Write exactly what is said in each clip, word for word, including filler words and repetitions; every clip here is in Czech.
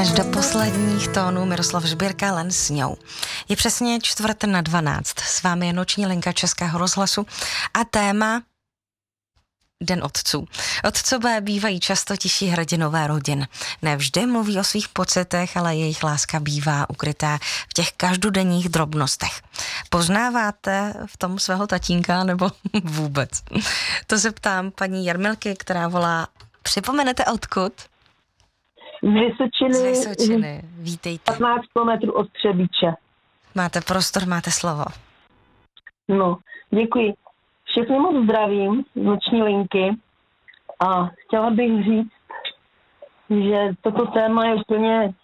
Až do posledních tónů Miroslav Žbírka Len s ňou. Je přesně čtvrt na dvanáct. S vámi je noční linka Českého rozhlasu a téma Den otců. Otcové bývají často tiší hrdinové rodin. Nevždy mluví o svých pocitech, ale jejich láska bývá ukrytá v těch každodenních drobnostech. Poznáváte v tom svého tatínka nebo vůbec? To se ptám paní Jarmilky, která volá. Připomenete odkud? Z Vysočiny. Z Vysočiny. Vítejte. patnáct kilometrů od Třebíče. Máte prostor, máte slovo. No, děkuji. Všechny moc zdravím z noční linky a chtěla bych říct, že toto téma je úplně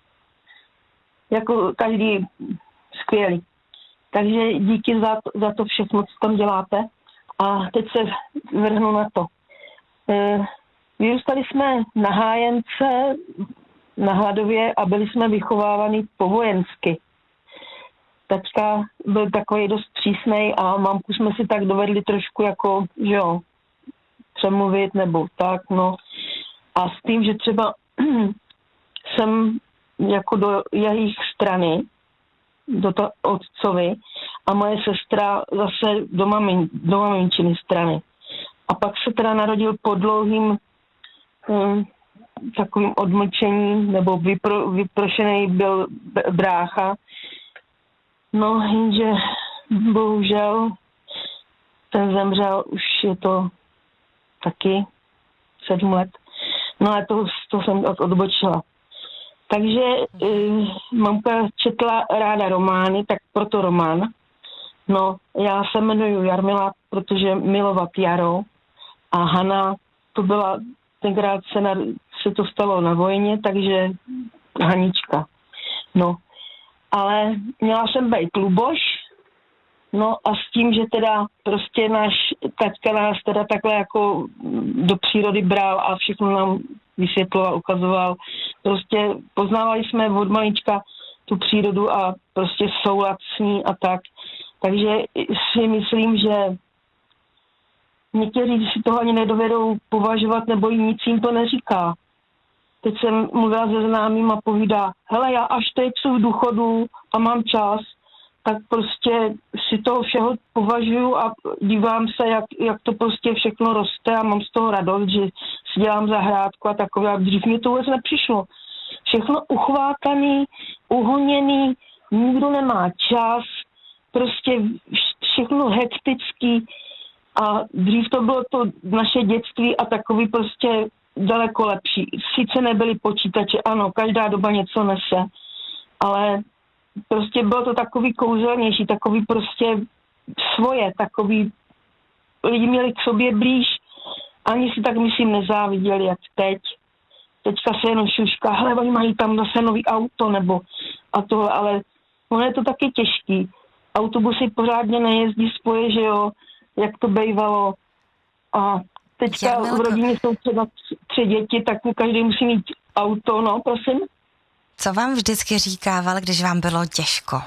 jako každý skvělý. Takže díky za to, za to všechno, co tam děláte. A teď se vrhnu na to. E, vyrůstali jsme na hájence, na Hladově a byli jsme vychováváni povojensky. Tačka byl takový dost přísnej a mamku jsme si tak dovedli trošku jako, že jo, přemluvit nebo tak, no. A s tím, že třeba jsem jako do jejich strany, do to otcovi a moje sestra zase do, mamin, do maminčiny strany. A pak se teda narodil po dlouhým um, takovým odmlčením, nebo vypro, vyprošený byl brácha. No, jenže bohužel ten zemřel, už je to taky sedm let. No a to, to jsem odbočila. Takže uh, mamka četla ráda romány, tak proto román. No, já se jmenuji Jarmila, protože milovat jaro a Hana, to byla, tenkrát se, na, se to stalo na vojně, takže Hanička. No, ale měla jsem být Luboš, no a s tím, že teda prostě náš taťka nás teda takhle jako do přírody bral a všechno nám vysvětloval, ukazoval. Prostě poznávali jsme od malička tu přírodu a prostě soulad s ní a tak. Takže si myslím, že někteří si toho ani nedovedou považovat, nebo jim nic jim to neříká. Teď jsem mluvila se známým a povídá, hele, já až teď jsou v důchodu a mám čas, tak prostě si toho všeho považuju a dívám se, jak, jak to prostě všechno roste a mám z toho radost, že si dělám zahrádku a takové. A dřív mě to vůbec nepřišlo. Všechno uchvátaný, uhoněný, nikdo nemá čas, prostě všechno hektický a dřív to bylo to naše dětství a takový prostě daleko lepší. Sice nebyly počítače, ano, každá doba něco nese, ale prostě bylo to takový kouzelnější, takový prostě svoje, takový lidi měli k sobě blíž, ani si tak myslím nezáviděli, jak teď. Teďka se jenom šušká, hele, oni mají tam zase nový auto, nebo a tohle, ale ono je to taky těžký. Autobusy pořádně nejezdí spoje, že jo, jak to bývalo. A teďka Jarmilko, v rodině jsou třeba tři děti, tak každý musí mít auto, no, prosím. Co vám vždycky říkával, když vám bylo těžko?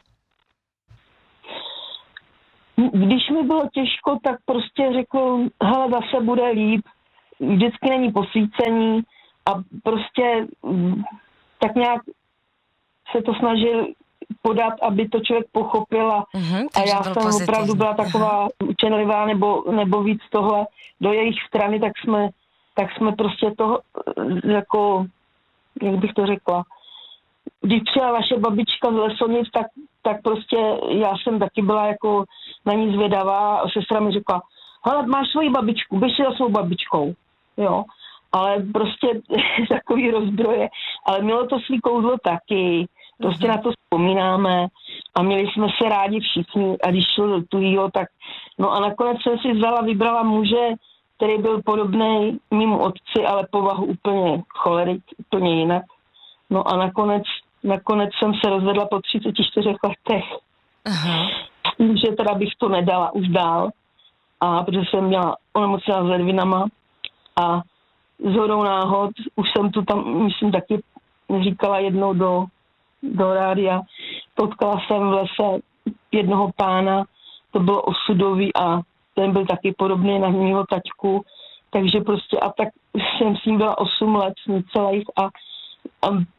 Když mi bylo těžko, tak prostě řekl, hele, zase bude líp. Vždycky není posvícení a prostě tak nějak se to snažil podat, aby to člověk pochopil a, uh-huh, a já jsem pozitivní. Opravdu byla taková učenlivá nebo, nebo víc tohle do jejich strany, tak jsme, tak jsme prostě to jako, jak bych to řekla, když přijela vaše babička z Lesonic, tak, tak prostě já jsem taky byla jako na ní zvědavá a sestra mi řekla, hele, máš svoji babičku, běž si za svou babičkou, jo, ale prostě takový rozdroje, ale mělo to svý kouzlo taky, prostě mm-hmm. na to vzpomínáme a měli jsme se rádi všichni a když šlo do tuhýho, tak no a nakonec jsem si vzala, vybrala muže, který byl podobný mému otci, ale povahu úplně cholerik, úplně jinak. No a nakonec, nakonec jsem se rozvedla po třiceti čtyřech letech. Aha. Že teda bych to nedala už dál. A protože jsem měla onemocněla s ledvinama a shodou náhod, už jsem tu tam, myslím, taky říkala jednou do, do rádia, potkala jsem v lese jednoho pána, to bylo osudový a ten byl taky podobný na mýho taťku, takže prostě a tak jsem s ním byla osm let, necelých a, a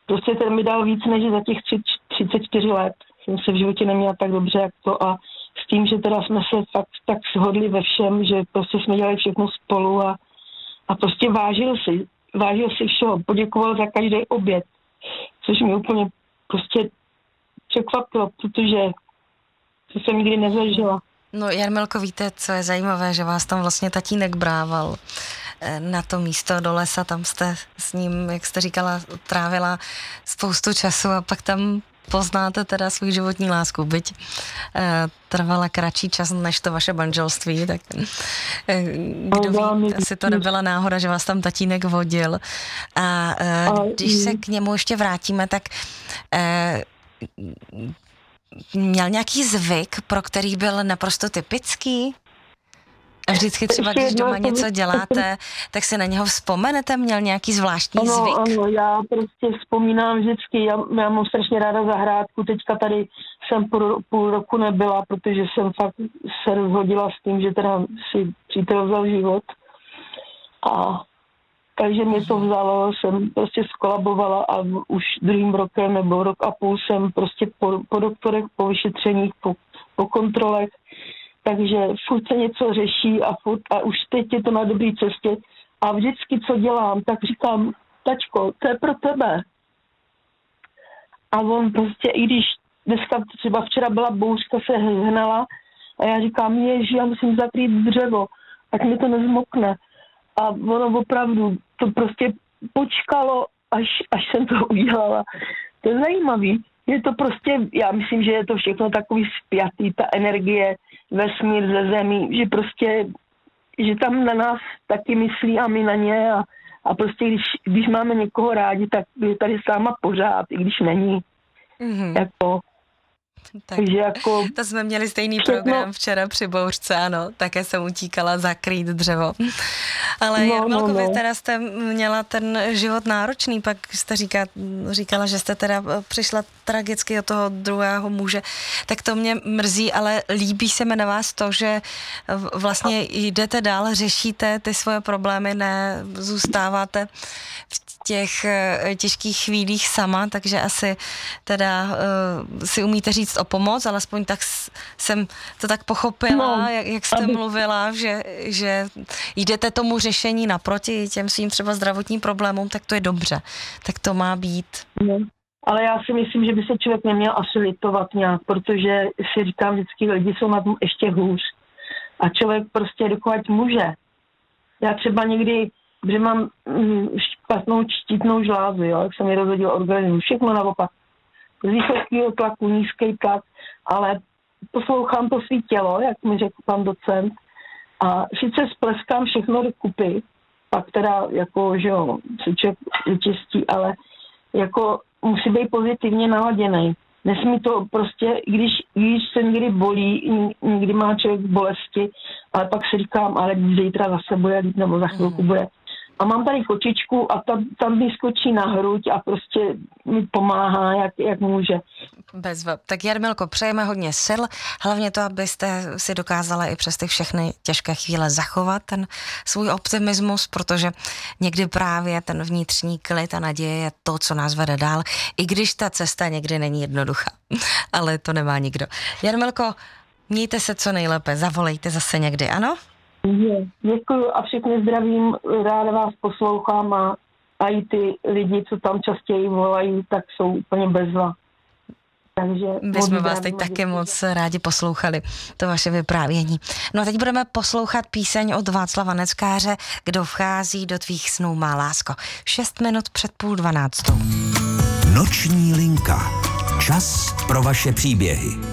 prostě ten mi dal víc než za těch třicet čtyři let. Jsem se v životě neměla tak dobře, jak to, a s tím, že teda jsme se fakt tak shodli ve všem, že prostě jsme dělali všechno spolu a, a prostě vážil si, vážil si všeho, poděkoval za každý oběd, což mě úplně prostě překvapilo, protože to jsem nikdy nezažila. No Jarmilko, víte, co je zajímavé, že vás tam vlastně tatínek brával na to místo do lesa, tam jste s ním, jak jste říkala, trávila spoustu času a pak tam poznáte teda svou životní lásku, byť eh, trvala kratší čas než to vaše manželství, tak eh, kdo ví, asi to nebyla náhoda, že vás tam tatínek vodil. A eh, když se k němu ještě vrátíme, tak eh, měl nějaký zvyk, pro který byl naprosto typický? A vždycky třeba, když doma něco děláte, tak si na něho vzpomenete? Měl nějaký zvláštní ano, zvyk? Ano, já prostě vzpomínám vždycky, já, já mám strašně ráda zahrádku, teďka tady jsem půl, půl roku nebyla, protože jsem fakt se rozhodila s tím, že teda si přítel vzal život. A takže mě to vzalo, jsem prostě skolabovala a už druhým rokem nebo rok a půl jsem prostě po, po doktorech, po vyšetřeních, po, po kontrolech, takže furt se něco řeší a furt, a už teď je to na dobré cestě a vždycky, co dělám, tak říkám, tačko, to je pro tebe. A on prostě, i když dneska třeba včera byla bouřka, se hnala a já říkám, ježi, já musím zakrýt dřevo, ať mi to nezmokne. A ono opravdu to prostě počkalo, až, až jsem to udělala. To je zajímavý. Je to prostě, já myslím, že je to všechno takový spjatý, ta energie, vesmír ze zemí, že prostě, že tam na nás taky myslí a my na ně a, a prostě když, když máme někoho rádi, tak je tady sama pořád, i když není. Mm-hmm. Jako... Tak, takže jako... To jsme měli stejný program včera při bouřce, ano, také jsem utíkala zakrýt dřevo. Ale no, Jarmilko, no, no. Vy teda jste měla ten život náročný, pak jste říká, říkala, že jste teda přišla tragicky od toho druhého muže, tak to mě mrzí, ale líbí se mi na vás to, že vlastně jdete dál, řešíte ty svoje problémy, ne zůstáváte v těch těžkých chvílích sama, takže asi teda uh, si umíte říct o pomoc, alespoň tak jsem to tak pochopila, no, jak, jak jste aby... mluvila, že, že jdete tomu řešení naproti těm svým třeba zdravotním problémům, tak to je dobře. Tak to má být. No, ale já si myslím, že by se člověk neměl asi litovat nějak, protože si říkám vždycky, lidi jsou na tom ještě hůř. A člověk prostě dokud může. Já třeba někdy, že mám špatnou štítnou žlázu, jo, jak se mi rozhodil organismus, všechno naopak. Z vysokého tlaku, nízký tlak, ale poslouchám to svý tělo, jak mi řekl pan docent, a sice spleskám všechno do kupy, pak teda jako, že jo, se člověk vyčistí, ale jako musí být pozitivně naladěnej. Nesmí to prostě, když, když se někdy bolí, někdy má člověk bolesti, ale pak si říkám, ale zítra zase bude líp, nebo za chvilku bude. A mám tady kočičku a tam, tam mi skočí na hruď a prostě mi pomáhá, jak, jak může. Bezva. Tak Jarmilko, přejeme hodně sil, hlavně to, abyste si dokázala i přes ty všechny těžké chvíle zachovat ten svůj optimismus, protože někdy právě ten vnitřní klid a naděje je to, co nás vede dál, i když ta cesta někdy není jednoduchá, ale to nemá nikdo. Jarmilko, mějte se co nejlépe, zavolejte zase někdy, ano? Děkuju a všechny zdravím, ráda vás poslouchám a, a i ty lidi, co tam častěji volají, tak jsou úplně bezva. Takže my jsme vás teď taky moc rádi poslouchali, to vaše vyprávění. No a teď budeme poslouchat píseň od Václava Neckáře, Kdo vchází do tvých snů, má lásko. Šest minut před půl dvanáctou. Noční linka. Čas pro vaše příběhy.